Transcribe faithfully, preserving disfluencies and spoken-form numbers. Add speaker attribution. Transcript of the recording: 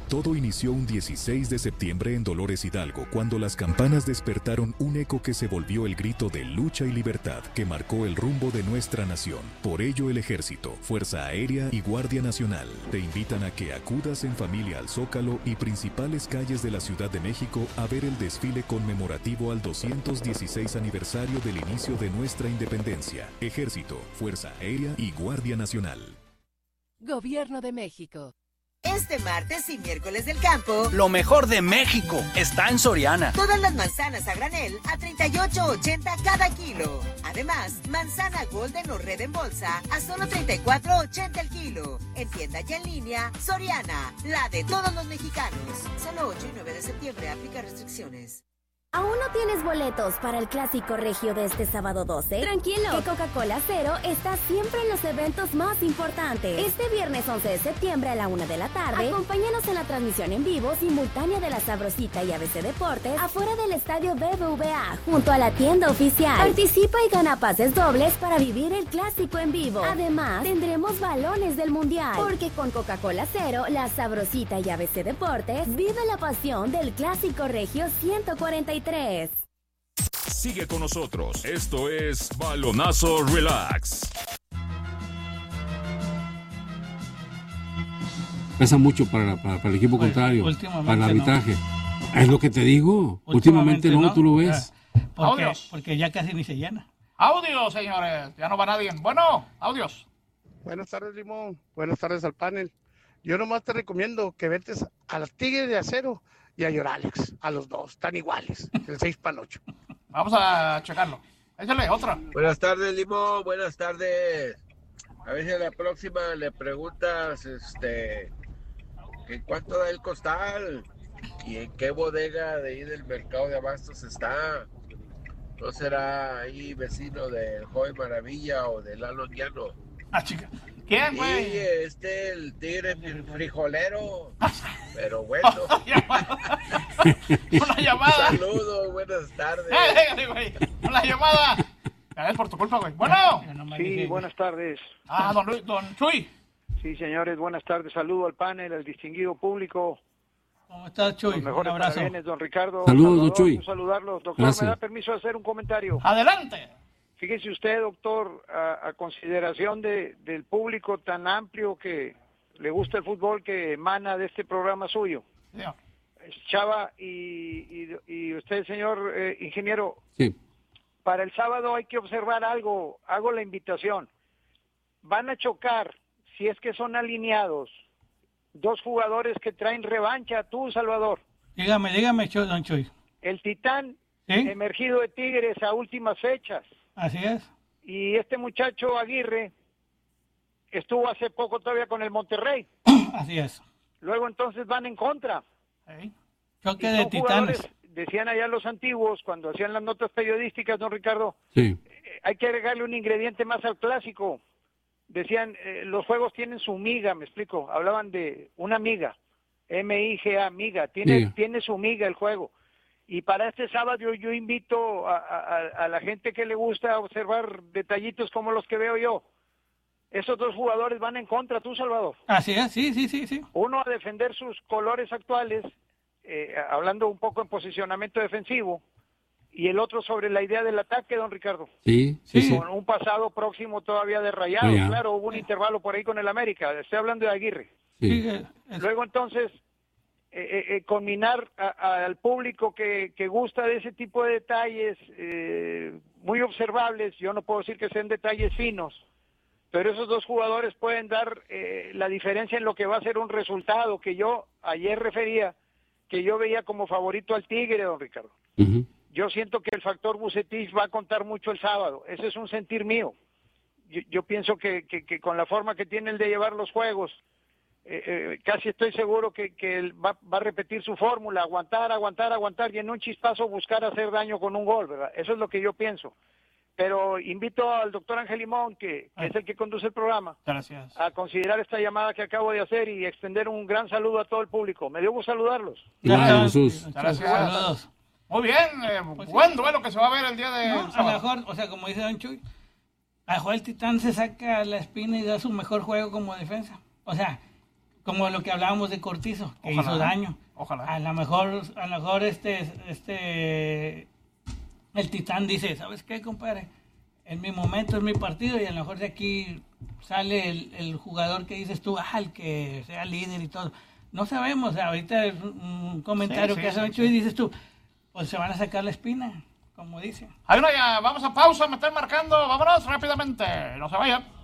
Speaker 1: Todo inició un dieciséis de septiembre en Dolores Hidalgo, cuando las campanas despertaron un eco que se volvió el grito de lucha y libertad que marcó el rumbo de nuestra nación. Por ello, el Ejército, Fuerza Aérea y Guardia Nacional te invitan a que acudas en familia al Zócalo y principales calles de la Ciudad de México a ver el desfile conmemorativo al doscientos dieciséis aniversario del inicio de nuestra independencia. Ejército, Fuerza Aérea y Guardia Nacional.
Speaker 2: Gobierno de México.
Speaker 3: Este martes y miércoles del campo,
Speaker 4: lo mejor de México está en Soriana.
Speaker 3: Todas las manzanas a granel a treinta y ocho ochenta cada kilo. Además, manzana Golden o Red en bolsa a solo treinta y cuatro ochenta el kilo. En tienda y en línea, Soriana, la de todos los mexicanos. Solo ocho y nueve de septiembre, aplica restricciones.
Speaker 5: ¿Aún no tienes boletos para el Clásico Regio de este sábado doce? Tranquilo, que Coca-Cola Cero está siempre en los eventos más importantes. Este viernes once de septiembre a la una de la tarde, acompáñanos en la transmisión en vivo simultánea de La Sabrosita y A B C Deportes afuera del estadio B B V A, junto a la tienda oficial. Participa y gana pases dobles para vivir el Clásico en vivo. Además, tendremos balones del Mundial, porque con Coca-Cola Cero, La Sabrosita y A B C Deportes, vive la pasión del Clásico Regio ciento cuarenta y tres.
Speaker 6: Sigue con nosotros. Esto es Balonazo Relax.
Speaker 7: Pesa mucho para, para, para el equipo pues, contrario, para el arbitraje. No. Es lo que te digo. Últimamente, últimamente no, no, tú lo ves.
Speaker 8: Porque, audios. Porque ya casi ni se llena.
Speaker 9: Audios, señores. Ya no va nadie. Bueno, audios.
Speaker 10: Buenas tardes, Limón. Buenas tardes al panel. Yo nomás te recomiendo que vetes a las Tigres de Acero y a Yoralex, a los dos, están iguales, el seis para el ocho.
Speaker 9: Vamos a checarlo. Échale otra.
Speaker 11: Buenas tardes, Limón, buenas tardes. A ver si a la próxima le preguntas, este, ¿en cuánto da el costal? ¿Y en qué bodega de ahí del mercado de abastos está? ¿No será ahí vecino del Joven Maravilla o del Lalo Llano?
Speaker 9: Ah, chica. ¿Quién, güey?
Speaker 11: Sí, este, el tigre frijolero. Pero bueno.
Speaker 9: Una llamada.
Speaker 11: Un saludo, buenas tardes.
Speaker 9: Eh, güey. Una llamada. Es por tu culpa, güey. Bueno.
Speaker 12: Sí, buenas tardes.
Speaker 9: Ah, don Luis, don Chuy.
Speaker 12: Sí, señores, buenas tardes. Saludo al panel, al distinguido público.
Speaker 8: ¿Cómo estás, Chuy?
Speaker 12: Los mejores
Speaker 8: un abrazo.
Speaker 12: Parabienes, don Ricardo.
Speaker 7: Saludos, don Chuy.
Speaker 12: Un saludarlos. Doctor,
Speaker 7: Gracias.
Speaker 12: ¿me da permiso de hacer un comentario?
Speaker 9: Adelante.
Speaker 12: Fíjese usted, doctor, a, a consideración de, del público tan amplio que le gusta el fútbol que emana de este programa suyo.
Speaker 9: Yeah.
Speaker 12: Chava y, y, y usted, señor eh, ingeniero,
Speaker 7: sí.
Speaker 12: Para el sábado hay que observar algo, hago la invitación. Van a chocar, si es que son alineados, dos jugadores que traen revancha, tú, Salvador.
Speaker 8: Dígame, dígame, don Chuy.
Speaker 12: El Titán,
Speaker 8: ¿sí?
Speaker 12: Emergido de Tigres a últimas fechas.
Speaker 8: Así es.
Speaker 12: Y este muchacho Aguirre estuvo hace poco todavía con el Monterrey.
Speaker 8: Así es.
Speaker 12: Luego entonces van en contra.
Speaker 8: ¿Sí? Choque de titanes.
Speaker 12: Decían allá los antiguos, cuando hacían las notas periodísticas, don Ricardo,
Speaker 7: sí.
Speaker 12: eh, hay que agregarle un ingrediente más al clásico. Decían, eh, los juegos tienen su miga, me explico. Hablaban de una miga, M I G A, miga. Tiene, sí. tiene su miga el juego. Y para este sábado yo, yo invito a, a, a la gente que le gusta observar detallitos como los que veo yo. Esos dos jugadores van en contra, tú, Salvador.
Speaker 8: Así es, sí, sí, sí, sí.
Speaker 12: Uno a defender sus colores actuales, eh, hablando un poco en posicionamiento defensivo, y el otro sobre la idea del ataque, don Ricardo.
Speaker 7: Sí, sí, sí.
Speaker 12: Con un pasado próximo todavía de Rayados,
Speaker 7: Rayado.
Speaker 12: Claro, hubo un intervalo por ahí con el América. Estoy hablando de Aguirre.
Speaker 7: Sí.
Speaker 12: Luego, entonces... Eh, eh, combinar a, a, al público que, que gusta de ese tipo de detalles eh, muy observables. Yo no puedo decir que sean detalles finos, pero esos dos jugadores pueden dar eh, la diferencia en lo que va a ser un resultado que yo ayer refería, que yo veía como favorito al Tigre, don Ricardo.
Speaker 7: Uh-huh.
Speaker 12: Yo siento que el factor Vucetich va a contar mucho el sábado. Ese es un sentir mío. Yo, yo pienso que, que, que con la forma que tiene el de llevar los juegos, Eh, eh, casi estoy seguro que, que él va, va a repetir su fórmula, aguantar, aguantar, aguantar y en un chispazo buscar hacer daño con un gol, ¿verdad? Eso es lo que yo pienso. Pero invito al doctor Ángel Limón, que, que es el que conduce el programa,
Speaker 9: gracias,
Speaker 12: a considerar esta llamada que acabo de hacer y extender un gran saludo a todo el público. Me dio gusto saludarlos.
Speaker 7: Gracias, Jesús.
Speaker 9: Gracias. Saludos. Muy bien, eh, pues buen duelo que se va a ver el día de...
Speaker 8: No, a lo mejor, o sea, como dice Don Chuy, a lo mejor el Titán se saca la espina y da su mejor juego como defensa. O sea... como lo que hablábamos de Cortizo, que
Speaker 9: Ojalá.
Speaker 8: hizo daño.
Speaker 9: Ojalá.
Speaker 8: A lo mejor, a lo mejor este, este, el Titán dice, ¿sabes qué, compadre? En mi momento es mi partido y a lo mejor de aquí sale el, el jugador que dices tú, ah, el que sea líder y todo. No sabemos, ahorita es un comentario
Speaker 9: Sí,
Speaker 8: que
Speaker 9: sí,
Speaker 8: hace
Speaker 9: sí,
Speaker 8: Chuy y dices tú, pues se van a sacar la espina, como dice.
Speaker 9: Hay una ya, vamos a pausa, me están marcando, vámonos rápidamente, no se vayan.